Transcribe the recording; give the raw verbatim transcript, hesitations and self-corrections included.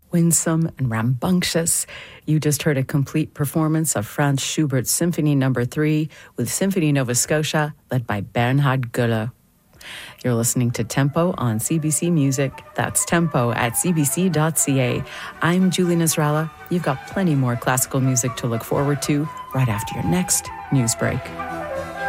winsome and rambunctious. You just heard a complete performance of Franz Schubert's Symphony Number Three with Symphony Nova Scotia, led by Bernhard Göller. You're listening to Tempo on C B C Music. That's Tempo at c b c dot c a. I'm Julie Nasrallah. You've got plenty more classical music to look forward to right after your next news break.